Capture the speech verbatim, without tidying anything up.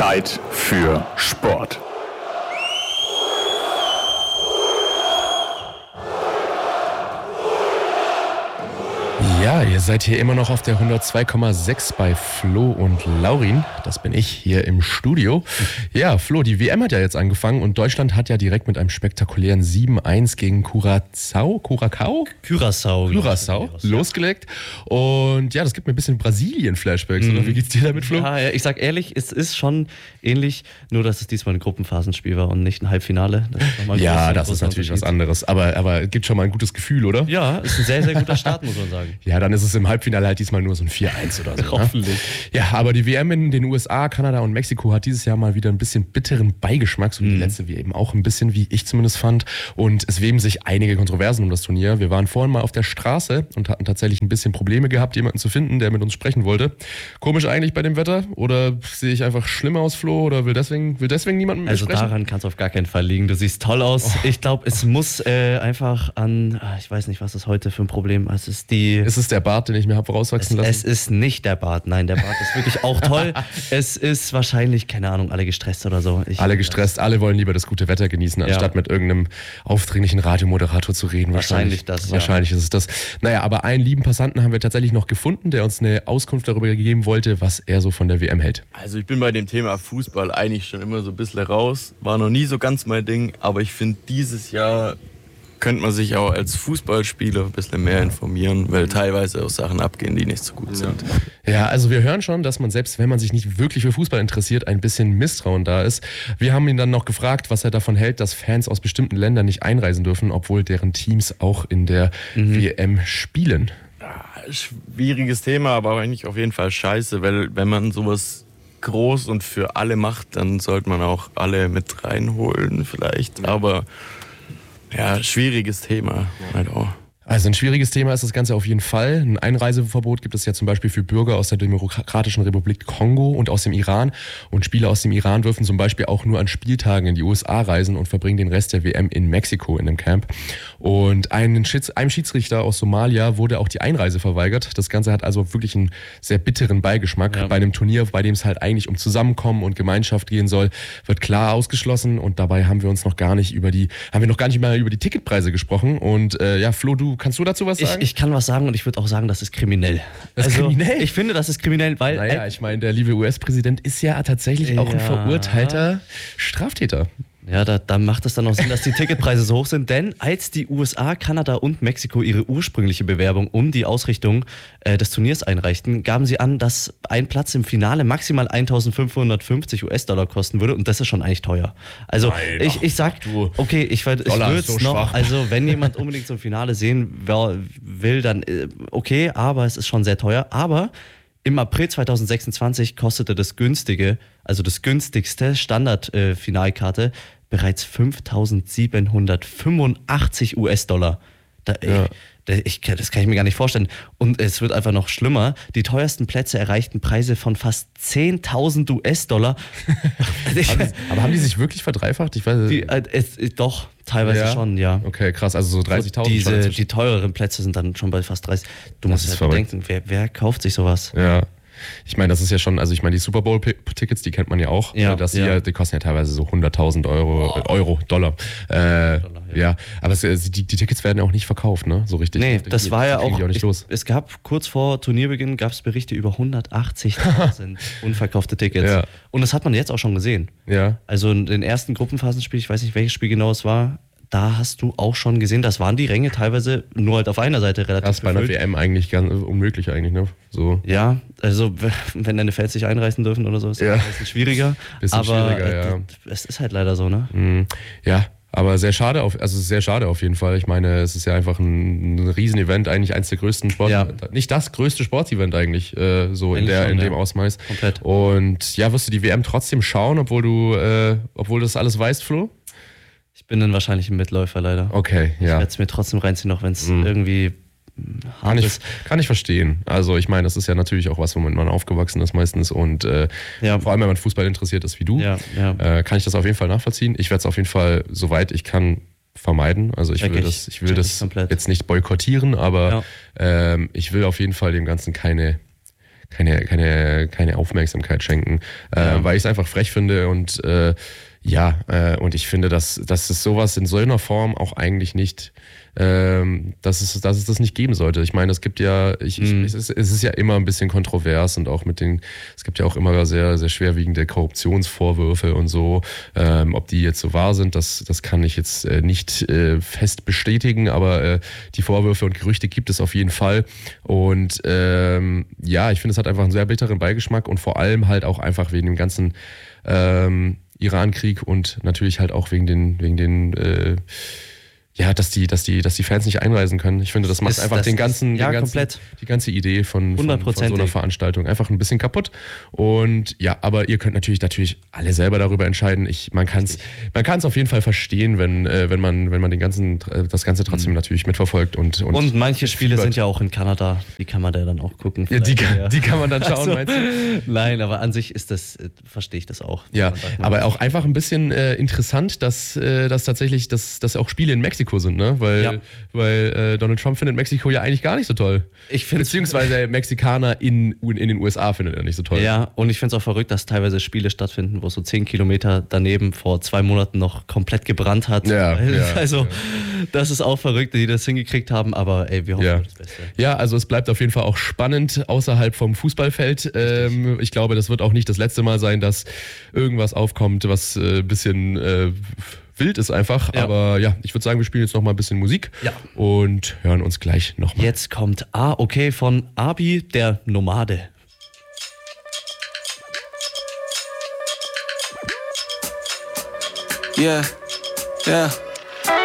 Zeit für Sport. Ja, ihr seid hier immer noch auf der hundertzwei Komma sechs bei Flo und Laurin. Das bin ich hier im Studio. Ja, Flo, die W M hat ja jetzt angefangen und Deutschland hat ja direkt mit einem spektakulären sieben eins gegen Curaçao, Curacao? Curaçao. Curaçao losgelegt. Und ja, das gibt mir ein bisschen Brasilien-Flashbacks. Mhm. Oder wie geht's dir damit, Flo? Ja, ich sag ehrlich, es ist schon ähnlich, nur dass es diesmal ein Gruppenphasenspiel war und nicht ein Halbfinale. Das ist ein ja, großer, das ist natürlich was anderes. Aber, aber gibt schon mal ein gutes Gefühl, oder? Ja, ist ein sehr, sehr guter Start, muss man sagen. Ja, dann ist es im Halbfinale halt diesmal nur so ein vier eins oder so. Hoffentlich. Ne? Ja, aber die W M in den U S A, Kanada und Mexiko hat dieses Jahr mal wieder ein bisschen bitteren Beigeschmack, so wie die letzte W M auch ein bisschen, wie ich zumindest fand. Und es weben sich einige Kontroversen um das Turnier. Wir waren vorhin mal auf der Straße und hatten tatsächlich ein bisschen Probleme gehabt, jemanden zu finden, der mit uns sprechen wollte. Komisch eigentlich bei dem Wetter? Oder sehe ich einfach schlimm aus, Flo? Oder will deswegen, will deswegen niemand mit mir also sprechen? Also daran kann es auf gar keinen Fall liegen. Du siehst toll aus. Oh. Ich glaube, es muss äh, einfach an, ich weiß nicht, was ist heute für ein Problem. Es ist die... Es ist der Bart, den ich mir habe rauswachsen es, lassen. Es ist nicht der Bart, nein, der Bart ist wirklich auch toll. Es ist wahrscheinlich, keine Ahnung, alle gestresst oder so. Ich, alle gestresst, alle wollen lieber das gute Wetter genießen, anstatt ja. mit irgendeinem aufdringlichen Radiomoderator zu reden. Wahrscheinlich, wahrscheinlich das, Wahrscheinlich ja. ist es das. Naja, aber einen lieben Passanten haben wir tatsächlich noch gefunden, der uns eine Auskunft darüber gegeben wollte, was er so von der W M hält. Also ich bin bei dem Thema Fußball eigentlich schon immer so ein bisschen raus. War noch nie so ganz mein Ding, aber ich finde, dieses Jahr könnte man sich auch als Fußballspieler ein bisschen mehr informieren, weil teilweise auch Sachen abgehen, die nicht so gut sind. Ja, also wir hören schon, dass man selbst, wenn man sich nicht wirklich für Fußball interessiert, ein bisschen Misstrauen da ist. Wir haben ihn dann noch gefragt, was er davon hält, dass Fans aus bestimmten Ländern nicht einreisen dürfen, obwohl deren Teams auch in der mhm. W M spielen. Ja, schwieriges Thema, aber eigentlich auf jeden Fall scheiße, weil wenn man sowas groß und für alle macht, dann sollte man auch alle mit reinholen vielleicht, aber ja, schwieriges Thema. Halt auch. Also ein schwieriges Thema ist das Ganze auf jeden Fall. Ein Einreiseverbot gibt es ja zum Beispiel für Bürger aus der Demokratischen Republik Kongo und aus dem Iran. Und Spieler aus dem Iran dürfen zum Beispiel auch nur an Spieltagen in die U S A reisen und verbringen den Rest der W M in Mexiko in einem Camp. Und einem Schiedsrichter aus Somalia wurde auch die Einreise verweigert. Das Ganze hat also wirklich einen sehr bitteren Beigeschmack. Ja. Bei einem Turnier, bei dem es halt eigentlich um Zusammenkommen und Gemeinschaft gehen soll, wird klar ausgeschlossen. Und dabei haben wir uns noch gar nicht über die, haben wir noch gar nicht mal über die Ticketpreise gesprochen. Und äh, ja, Flo, du kannst du dazu was sagen? Ich, ich kann was sagen und ich würde auch sagen, das ist kriminell. Das ist also, kriminell? Ich finde, das ist kriminell, weil... Naja, ich meine, der liebe U S-Präsident ist ja tatsächlich ja. auch ein verurteilter Straftäter. Ja, da, da macht es dann auch Sinn, dass die Ticketpreise so hoch sind, denn als die U S A, Kanada und Mexiko ihre ursprüngliche Bewerbung um die Ausrichtung äh, des Turniers einreichten, gaben sie an, dass ein Platz im Finale maximal eintausendfünfhundertfünfzig US-Dollar kosten würde und das ist schon eigentlich teuer. Also Nein, ich, ich sag, okay, ich, ich würde es so noch, schwach. Also wenn jemand unbedingt zum Finale sehen will, dann äh, okay, aber es ist schon sehr teuer, aber im April zweitausendsechsundzwanzig kostete das günstige, also das günstigste Standard-Finalkarte äh, bereits fünftausendsiebenhundertfünfundachtzig US-Dollar. Da, ja. ich, ich, das kann ich mir gar nicht vorstellen. Und es wird einfach noch schlimmer. Die teuersten Plätze erreichten Preise von fast zehntausend US-Dollar. Aber haben die sich wirklich verdreifacht? Ich weiß die, äh, es, doch, teilweise ja. schon, ja. Okay, krass. Also so dreißigtausend. Diese, die teureren Plätze sind dann schon bei fast dreißig. Du das musst halt bedenken, wer, wer kauft sich sowas? Ja. Ich meine, das ist ja schon, also ich meine, die Super Bowl-Tickets, die kennt man ja auch. Ja, dass die, ja. ja, die kosten ja teilweise so hunderttausend Euro, oh. Euro, Dollar. Äh, Dollar ja. ja, aber es, die, die Tickets werden ja auch nicht verkauft, ne? So richtig. Nee, die, das die, war ja auch, auch nicht ich, los. Es gab kurz vor Turnierbeginn gab es Berichte über hundertachtzigtausend unverkaufte Tickets. Ja. Und das hat man jetzt auch schon gesehen. Ja. Also in den ersten Gruppenphasenspiel, ich weiß nicht, welches Spiel genau es war, da hast du auch schon gesehen, das waren die Ränge teilweise nur halt auf einer Seite relativ Das ist bei einer W M eigentlich ganz unmöglich eigentlich, ne? So. Ja, also wenn deine Fans sich einreißen dürfen oder so, ist ja. das ein bisschen schwieriger. Bisschen aber schwieriger, ja. Es ist halt leider so, ne? Mhm. Ja, aber sehr schade, auf, also sehr schade auf jeden Fall. Ich meine, es ist ja einfach ein, ein Riesenevent, eigentlich eins der größten Sport, ja. nicht das größte Sportsevent eigentlich, äh, so eigentlich in, der, schon, in dem ja. Ausmaß. Komplett. Und ja, wirst du die W M trotzdem schauen, obwohl du, äh, obwohl du das alles weißt, Flo? Ich bin dann wahrscheinlich ein Mitläufer leider. Okay, ja. Ich werde es mir trotzdem reinziehen, auch wenn es mhm. irgendwie hart kann ich, ist. Kann ich verstehen. Also ich meine, das ist ja natürlich auch was, womit man aufgewachsen ist meistens und äh, ja. vor allem, wenn man Fußball interessiert ist wie du, ja, ja. Äh, kann ich das auf jeden Fall nachvollziehen. Ich werde es auf jeden Fall, soweit ich kann, vermeiden. Also ich will Check das, ich will Check das ich jetzt nicht boykottieren, aber ja. ähm, ich will auf jeden Fall dem Ganzen keine keine, keine, keine Aufmerksamkeit schenken, Ja. äh, weil ich es einfach frech finde und äh, ja, äh, und ich finde, dass, dass es sowas in so einer Form auch eigentlich nicht, ähm, dass, es, dass es das nicht geben sollte. Ich meine, es gibt ja, ich, ich, Mhm. es, ist, es ist ja immer ein bisschen kontrovers und auch mit den, es gibt ja auch immer sehr, sehr schwerwiegende Korruptionsvorwürfe und so. Ähm, ob die jetzt so wahr sind, das, das kann ich jetzt äh, nicht äh, fest bestätigen, aber äh, die Vorwürfe und Gerüchte gibt es auf jeden Fall. Und ähm, ja, ich finde, es hat einfach einen sehr bitteren Beigeschmack und vor allem halt auch einfach wegen dem ganzen ähm, Iran-Krieg und natürlich halt auch wegen den, wegen den äh, ja, dass die, dass die, dass die Fans nicht einreisen können. Ich finde, das macht Ist- einfach das den ist- ganzen, ja, den ganzen komplett. die ganze Idee von, von, von so einer Hundertprozentig. Veranstaltung einfach ein bisschen kaputt. Und ja, aber ihr könnt natürlich natürlich alle selber darüber entscheiden. Ich, man kann es, man kann es auf jeden Fall verstehen, wenn, äh, wenn man, wenn man den ganzen, äh, das Ganze trotzdem natürlich mitverfolgt und und, Und manche Spiele fiebert. sind ja auch in Kanada, die kann man da dann auch gucken. ja, die, vielleicht, kann- die kann man dann schauen, Also, meinst du? Nein, aber an sich ist das, äh, verstehe ich das auch. Ja, Man sagt, man- aber auch einfach ein bisschen äh, interessant, dass, äh, dass tatsächlich, dass, dass auch Spiele in Mexiko sind, ne? Weil, Ja. weil äh, Donald Trump findet Mexiko ja eigentlich gar nicht so toll. Ich find's- Beziehungsweise Mexikaner in, in den U S A findet er nicht so toll. Ja, und ich finde es auch verrückt, dass teilweise Spiele stattfinden, wo so zehn Kilometer daneben vor zwei Monaten noch komplett gebrannt hat. Ja, Weil- ja, also, ja. das ist auch verrückt, die das hingekriegt haben, aber ey, wir hoffen Ja. auf das Beste. Ja, also es bleibt auf jeden Fall auch spannend außerhalb vom Fußballfeld. Ähm, ich glaube, das wird auch nicht das letzte Mal sein, dass irgendwas aufkommt, was ein äh, bisschen äh, wild ist einfach. Ja. Aber ja, ich würde sagen, wir spielen jetzt noch mal ein bisschen Musik Ja. und hören uns gleich nochmal. Jetzt kommt Ah, okay von Abi, der Nomade. Yeah, yeah.